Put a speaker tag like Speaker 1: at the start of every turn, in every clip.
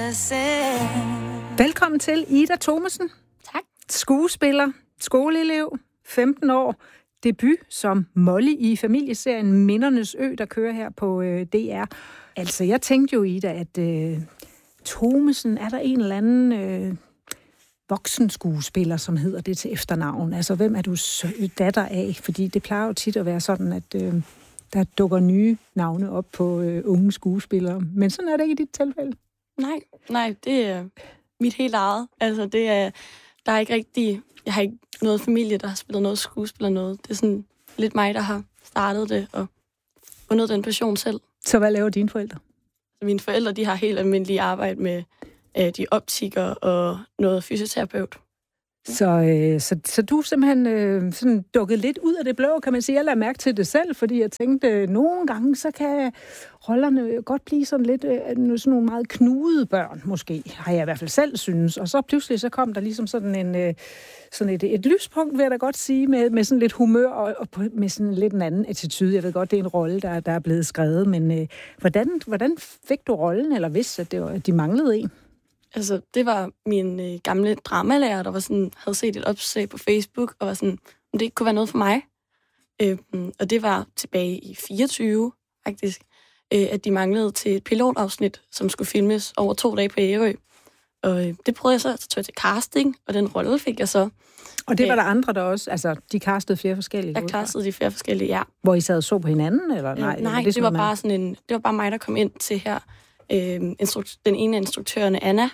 Speaker 1: Velkommen til Ida Thomesen.
Speaker 2: Tak.
Speaker 1: Skuespiller, skoleelev, 15 år. Debut som Molly i familieserien Mindernes Ø, der kører her på DR. Altså, jeg tænkte jo, Ida, at Thomesen, er der en eller anden voksen skuespiller, som hedder det til efternavn? Altså, hvem er du datter af? Fordi det plejer jo tit at være sådan, at der dukker nye navne op på unge skuespillere. Men sådan er det ikke i dit tilfælde.
Speaker 2: Nej, det er mit helt eget. Altså, der er ikke rigtig... Jeg har ikke noget familie, der har spillet noget skuespil eller noget. Det er sådan lidt mig, der har startet det og fundet den passion selv.
Speaker 1: Så hvad laver dine forældre?
Speaker 2: Mine forældre, de har helt almindelige arbejde med de optikere og noget fysioterapeut.
Speaker 1: Så du simpelthen sådan dukket lidt ud af det blå, kan man sige. Jeg lader mærke til det selv, fordi jeg tænkte, nogle gange, så kan rollerne godt blive sådan lidt sådan nogle meget knudede børn, måske, har jeg i hvert fald selv synes. Og så pludselig, så kom der ligesom sådan et lyspunkt, vil jeg da godt sige, med sådan lidt humør og med sådan lidt en anden attitude. Jeg ved godt, det er en rolle, der er blevet skrevet, men hvordan fik du rollen, eller vidste, at de manglede en?
Speaker 2: Altså, det var min gamle dramalærer, der var sådan, havde set et opslag på Facebook, og var sådan, om det ikke kunne være noget for mig. Og det var tilbage i 24, faktisk, at de manglede til et pilotafsnit, som skulle filmes over 2 dage på Ærø. Og det prøvede jeg så tog jeg til casting, og den rolle fik jeg så.
Speaker 1: Og det var der andre, der også, altså, de castede flere forskellige?
Speaker 2: Der castede de flere forskellige, ja.
Speaker 1: Hvor I sad og så på hinanden, eller nej?
Speaker 2: Nej, det var bare sådan det var bare mig, der kom ind til her. Den ene af instruktørerne, Anna.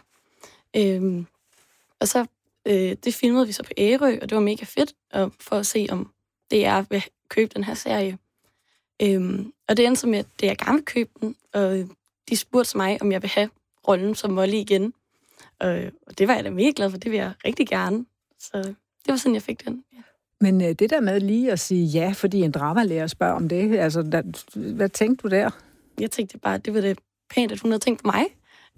Speaker 2: Og så det filmede vi så på Ærø, og det var mega fedt for at se, om DR vil købe den her serie. Og det endte så med, at jeg gerne vil købe den, og de spurgte mig, om jeg vil have rollen som Molly igen. Og det var jeg da mega glad for, det vil jeg rigtig gerne. Så det var sådan, jeg fik den. Ja.
Speaker 1: Men det der med lige at sige ja, fordi en dramalærer spørger om det, altså, hvad tænkte du der?
Speaker 2: Jeg tænkte bare, at det var det pænt, at hun havde tænkt på mig,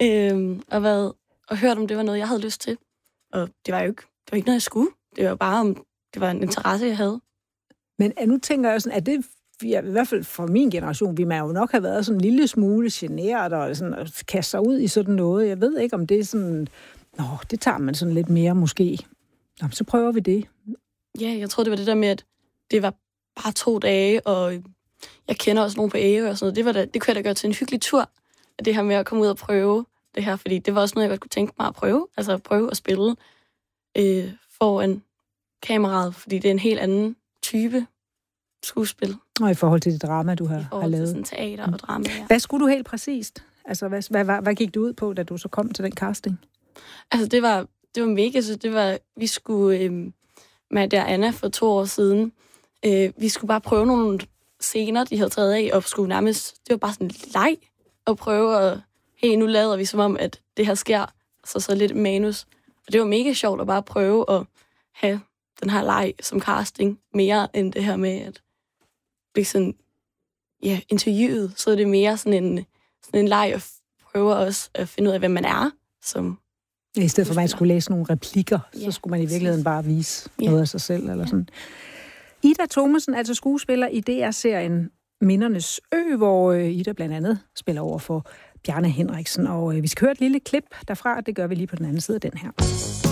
Speaker 2: og hørt, om det var noget, jeg havde lyst til. Og det var ikke noget, jeg skulle. Det var bare, om det var en interesse, jeg havde.
Speaker 1: Men nu tænker jeg sådan, at det, i hvert fald for min generation, vi må jo nok have været sådan en lille smule generet og sådan at kaste sig ud i sådan noget. Jeg ved ikke, om det er sådan, det tager man sådan lidt mere måske. Nå, så prøver vi det.
Speaker 2: Ja, jeg tror, det var det der med, at det var bare 2 dage, og jeg kender også nogen på Ærø og sådan noget. Det kunne jeg da gøre til en hyggelig tur, det her med at komme ud og prøve det her, fordi det var også noget, jeg godt kunne tænke mig at prøve. Altså at prøve at spille foran kameraet, fordi det er en helt anden type skuespil. Og
Speaker 1: i forhold til det drama, du har lavet. I
Speaker 2: forhold til sådan teater og drama, ja.
Speaker 1: Hvad skulle du helt præcist? Altså, hvad gik du ud på, da du så kom til den casting?
Speaker 2: Altså, det var mega, så vi skulle med der Anna for 2 år siden, vi skulle bare prøve nogle scener, de havde taget af, og skulle nærmest, det var bare sådan en leg at prøve at nu lader vi som om, at det her sker, så lidt manus. Og det var mega sjovt at bare prøve at have den her leg som casting, mere end det her med at blive sådan, interviewet. Så er det mere sådan en leg at prøve også at finde ud af, hvem man er. Som
Speaker 1: i stedet for, at man skulle læse nogle replikker, så skulle man i virkeligheden bare vise noget af sig selv. Eller sådan. Ida Thomesen, altså skuespiller i DR-serien Mindernes Ø, hvor Ida blandt andet spiller over for Bjarne Henriksen, og vi skal høre et lille klip derfra, det gør vi lige på den anden side af den her.